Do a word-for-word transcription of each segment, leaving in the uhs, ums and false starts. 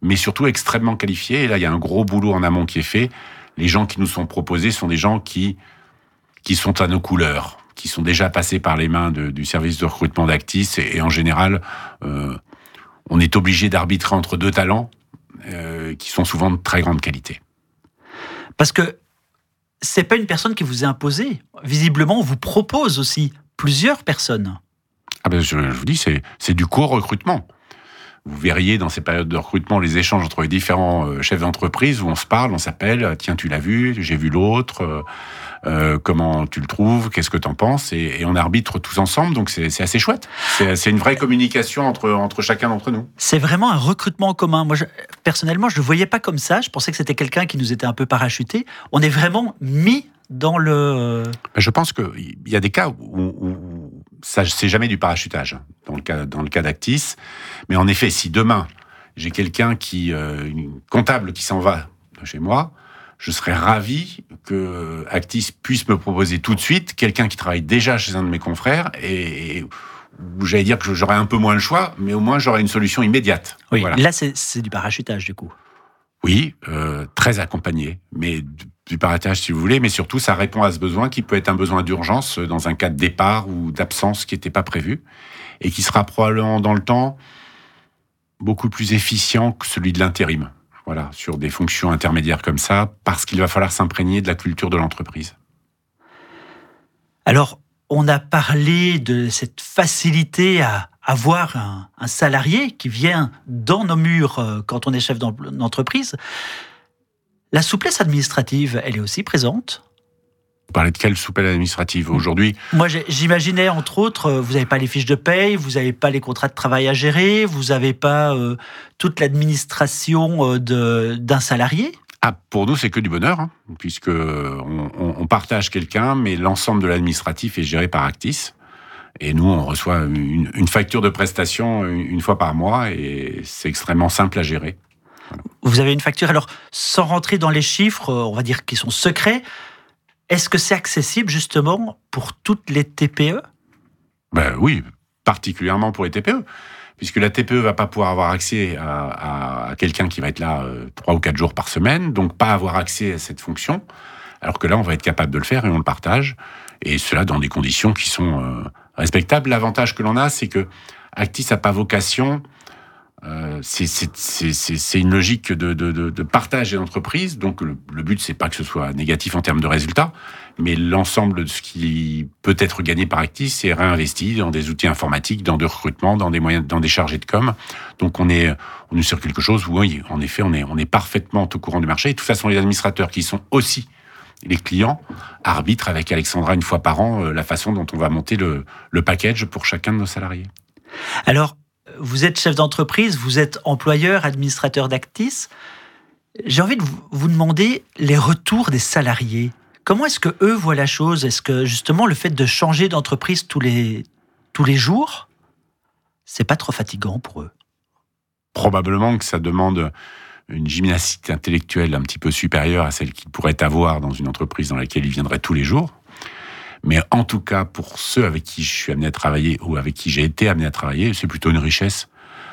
mais surtout extrêmement qualifiés. Et là, il y a un gros boulot en amont qui est fait. Les gens qui nous sont proposés sont des gens qui, qui sont à nos couleurs, qui sont déjà passés par les mains de, du service de recrutement d'Actis. Et, et en général, euh, on est obligé d'arbitrer entre deux talents euh, qui sont souvent de très grande qualité. Parce que c'est pas une personne qui vous est imposée. Visiblement, on vous propose aussi plusieurs personnes. Ah ben, je, je vous dis, c'est, c'est du co-recrutement. Vous verriez dans ces périodes de recrutement les échanges entre les différents euh, chefs d'entreprise où on se parle, on s'appelle, tiens, tu l'as vu, j'ai vu l'autre, euh, euh, comment tu le trouves, qu'est-ce que t'en penses, et, et on arbitre tous ensemble, donc c'est, c'est assez chouette. C'est, c'est une vraie communication entre, entre chacun d'entre nous. C'est vraiment un recrutement en commun. Moi, je, personnellement, je ne le voyais pas comme ça. Je pensais que c'était quelqu'un qui nous était un peu parachuté. On est vraiment mis dans le... Je pense qu'il y a des cas où, où ça, c'est jamais du parachutage, dans le cas, dans le cas d'Actis. Mais en effet, si demain, j'ai quelqu'un qui, euh, une comptable qui s'en va de chez moi, je serais ravi que Actis puisse me proposer tout de suite quelqu'un qui travaille déjà chez un de mes confrères et, et où j'allais dire que j'aurais un peu moins le choix, mais au moins j'aurais une solution immédiate. Oui, voilà. Là, c'est, c'est du parachutage, du coup. Oui, euh, très accompagné, mais du parachutage si vous voulez, mais surtout ça répond à ce besoin qui peut être un besoin d'urgence dans un cas de départ ou d'absence qui n'était pas prévu et qui sera probablement dans le temps beaucoup plus efficient que celui de l'intérim. Voilà, sur des fonctions intermédiaires comme ça, parce qu'il va falloir s'imprégner de la culture de l'entreprise. Alors, on a parlé de cette facilité à avoir un, un salarié qui vient dans nos murs euh, quand on est chef d'entreprise. La souplesse administrative, elle est aussi présente. Vous parlez de quelle souplesse administrative aujourd'hui ? Moi, j'imaginais, entre autres, vous n'avez pas les fiches de paye, vous n'avez pas les contrats de travail à gérer, vous n'avez pas euh, toute l'administration de, d'un salarié. Ah, pour nous, c'est que du bonheur, hein, puisque on, on, on partage quelqu'un, mais l'ensemble de l'administratif est géré par Actis. Et nous, on reçoit une, une facture de prestation une, une fois par mois, et c'est extrêmement simple à gérer. Voilà. Vous avez une facture, alors, sans rentrer dans les chiffres, on va dire qu'ils sont secrets, est-ce que c'est accessible, justement, pour toutes les T P E ? Ben oui, particulièrement pour les T P E. Puisque la T P E va pas pouvoir avoir accès à, à, à quelqu'un qui va être là euh, trois ou quatre jours par semaine, donc pas avoir accès à cette fonction, alors que là, on va être capable de le faire et on le partage, et cela dans des conditions qui sont euh, respectables. L'avantage que l'on a, c'est que Actis n'a pas vocation... Euh, c'est, c'est, c'est, c'est, c'est une logique de, de, de, de partage des entreprises, donc le, le but, c'est pas que ce soit négatif en termes de résultats, mais l'ensemble de ce qui peut être gagné par Actis, c'est réinvesti dans des outils informatiques, dans des recrutements, dans des moyens, dans des chargés de com. Donc on est, on est sur quelque chose où, oui, en effet, on est, on est parfaitement au courant du marché. Et de toute façon, les administrateurs qui sont aussi les clients arbitrent avec Alexandra une fois par an la façon dont on va monter le, le package pour chacun de nos salariés. Alors, vous êtes chef d'entreprise, vous êtes employeur, administrateur d'Actis. J'ai envie de vous demander les retours des salariés. Comment est-ce que eux voient la chose ? Est-ce que justement le fait de changer d'entreprise tous les, tous les jours, c'est pas trop fatigant pour eux ? Probablement que ça demande une gymnastique intellectuelle un petit peu supérieure à celle qu'ils pourraient avoir dans une entreprise dans laquelle ils viendraient tous les jours. Mais en tout cas, pour ceux avec qui je suis amené à travailler ou avec qui j'ai été amené à travailler, c'est plutôt une richesse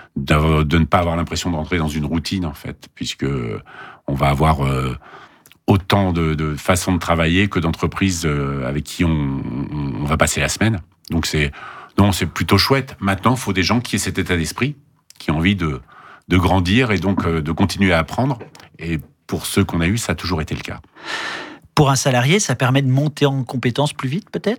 de, de ne pas avoir l'impression de rentrer dans une routine, en fait, puisque on va avoir euh, autant de, de façons de travailler que d'entreprises euh, avec qui on, on, on va passer la semaine. Donc c'est, non, c'est plutôt chouette. Maintenant, il faut des gens qui aient cet état d'esprit, qui ont envie de, de grandir et donc euh, de continuer à apprendre. Et pour ceux qu'on a eus, ça a toujours été le cas. Pour un salarié, ça permet de monter en compétences plus vite, peut-être ?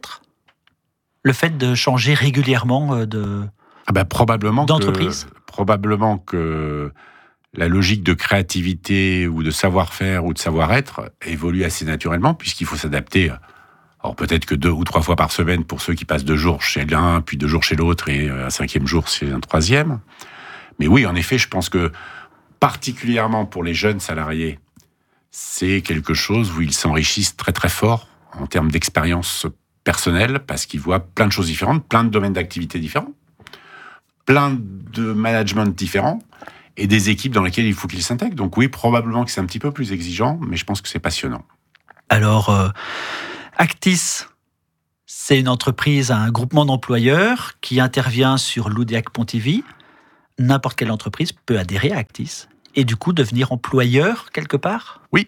Le fait de changer régulièrement de, ah ben, probablement d'entreprise ? Que, probablement que la logique de créativité ou de savoir-faire ou de savoir-être évolue assez naturellement, puisqu'il faut s'adapter. Alors peut-être que deux ou trois fois par semaine pour ceux qui passent deux jours chez l'un, puis deux jours chez l'autre, et un cinquième jour chez un troisième. Mais oui, en effet, je pense que particulièrement pour les jeunes salariés, c'est quelque chose où ils s'enrichissent très très fort en termes d'expérience personnelle, parce qu'ils voient plein de choses différentes, plein de domaines d'activité différents, plein de management différents, et des équipes dans lesquelles il faut qu'ils s'intègrent. Donc oui, probablement que c'est un petit peu plus exigeant, mais je pense que c'est passionnant. Alors, euh, Actis, c'est une entreprise, un groupement d'employeurs qui intervient sur l'Oudiac Pontivy. N'importe quelle entreprise peut adhérer à Actis. et du coup devenir employeur quelque part ? Oui.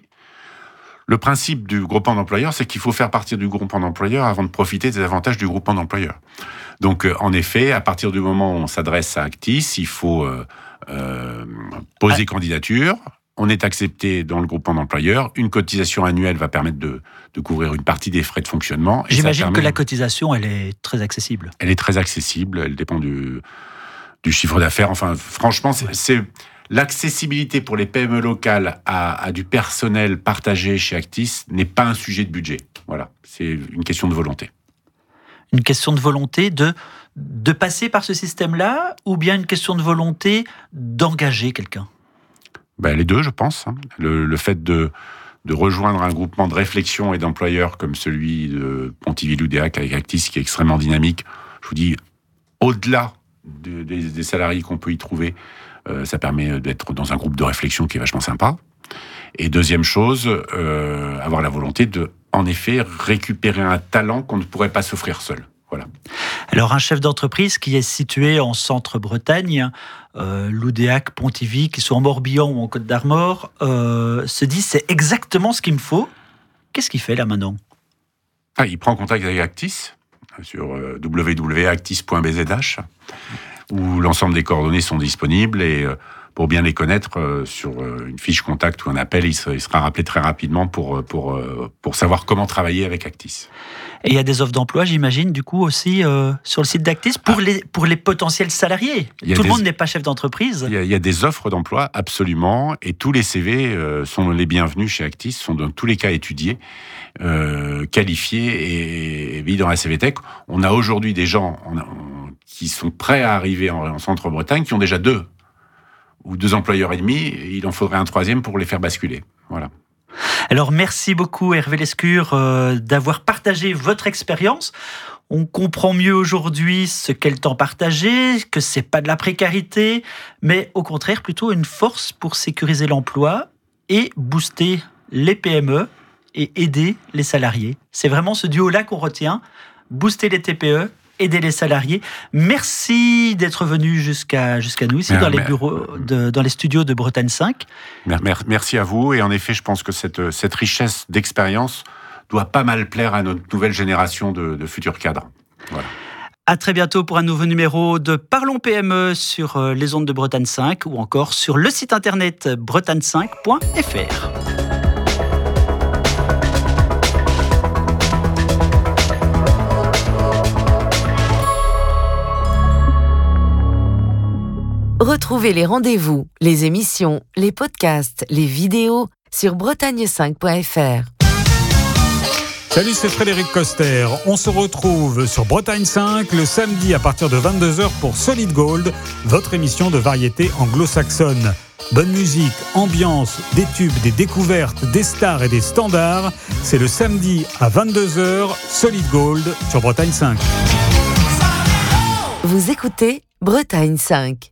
Le principe du groupement d'employeurs, c'est qu'il faut faire partie du groupement d'employeurs avant de profiter des avantages du groupement d'employeurs. Donc, euh, en effet, à partir du moment où on s'adresse à Actis, il faut euh, euh, poser ah. candidature. On est accepté dans le groupement d'employeurs. Une cotisation annuelle va permettre de, de couvrir une partie des frais de fonctionnement. Et J'imagine permet... que la cotisation, elle est très accessible. Elle est très accessible. Elle dépend du, du chiffre d'affaires. Enfin, franchement, c'est... c'est... L'accessibilité pour les P M E locales à, à du personnel partagé chez Actis n'est pas un sujet de budget. Voilà, c'est une question de volonté. Une question de volonté de, de passer par ce système-là ou bien une question de volonté d'engager quelqu'un ? Ben, les deux, je pense. Le, le fait de, de rejoindre un groupement de réflexion et d'employeurs comme celui de Pontivy-Loudéac avec Actis, qui est extrêmement dynamique, je vous dis, au-delà de, des, des salariés qu'on peut y trouver, Euh, ça permet d'être dans un groupe de réflexion qui est vachement sympa. Et deuxième chose, euh, avoir la volonté de, en effet, récupérer un talent qu'on ne pourrait pas s'offrir seul. Voilà. Alors, un chef d'entreprise qui est situé en centre-Bretagne, euh, Loudéac, Pontivy, qui sont en Morbihan ou en Côte d'Armor, euh, se dit c'est exactement ce qu'il me faut. Qu'est-ce qu'il fait là maintenant ? Ah, il prend contact avec Actis sur euh, w w w point actis point b z h. Où l'ensemble des coordonnées sont disponibles et euh, pour bien les connaître, euh, sur euh, une fiche contact ou un appel, il sera, il sera rappelé très rapidement pour, pour, euh, pour savoir comment travailler avec Actis. Et il y a des offres d'emploi, j'imagine, du coup aussi euh, sur le site d'Actis pour, ah. les, pour les potentiels salariés. Tout le des, monde n'est pas chef d'entreprise. Il y, a, il y a des offres d'emploi, absolument, et tous les C V euh, sont les bienvenus chez Actis, sont dans tous les cas étudiés, euh, qualifiés et, et mis dans la C V Tech. On a aujourd'hui des gens... On a, on, qui sont prêts à arriver en, en Centre-Bretagne, qui ont déjà deux ou deux employeurs et demi, et il en faudrait un troisième pour les faire basculer. Voilà. Alors, merci beaucoup Hervé Lescure euh, d'avoir partagé votre expérience. On comprend mieux aujourd'hui ce qu'est le temps partagé, que c'est pas de la précarité, mais au contraire plutôt une force pour sécuriser l'emploi et booster les P M E et aider les salariés. C'est vraiment ce duo-là qu'on retient, booster les T P E, aider les salariés. Merci d'être venu jusqu'à, jusqu'à nous, ici, mais, dans les bureaux, de, dans les studios de Bretagne cinq. Merci à vous. Et en effet, je pense que cette, cette richesse d'expérience doit pas mal plaire à notre nouvelle génération de, de futurs cadres. Voilà. À très bientôt pour un nouveau numéro de Parlons P M E sur les ondes de Bretagne cinq ou encore sur le site internet bretagne cinq point f r. Retrouvez les rendez-vous, les émissions, les podcasts, les vidéos sur bretagne cinq point f r. Salut, c'est Frédéric Coster. On se retrouve sur Bretagne cinq le samedi à partir de vingt-deux heures pour Solid Gold, votre émission de variété anglo-saxonne. Bonne musique, ambiance, des tubes, des découvertes, des stars et des standards. C'est le samedi à vingt-deux heures, Solid Gold sur Bretagne cinq. Vous écoutez Bretagne cinq.